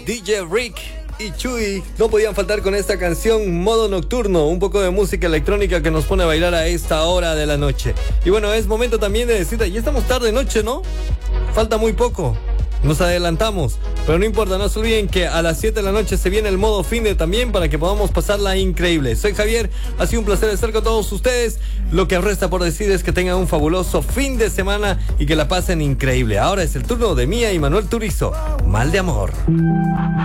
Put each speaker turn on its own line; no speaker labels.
DJ Rick y Chuy no podían faltar con esta canción Modo Nocturno, un poco de música electrónica que nos pone a bailar a esta hora de la noche. Y bueno, es momento también de decirte, ya estamos tarde noche, ¿no? Falta muy poco, nos adelantamos, pero no importa, no se olviden que a las 7 de la noche se viene el modo finde también para que podamos pasarla increíble. Soy Javier, ha sido un placer estar con todos ustedes. Lo que resta por decir es que tengan un fabuloso fin de semana y que la pasen increíble. Ahora es el turno de Mía y Manuel Turizo, Mal de Amor.